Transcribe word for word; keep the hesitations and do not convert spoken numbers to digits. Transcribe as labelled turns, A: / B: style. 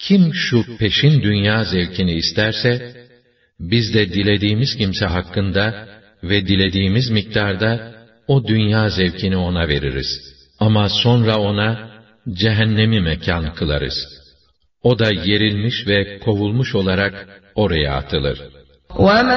A: Kim şu peşin dünya zevkini isterse, biz de dilediğimiz kimse hakkında ve dilediğimiz miktarda o dünya zevkini ona veririz. Ama sonra ona cehennemi mekan kılarız. O da yerilmiş ve kovulmuş olarak oraya atılır.
B: وَمَا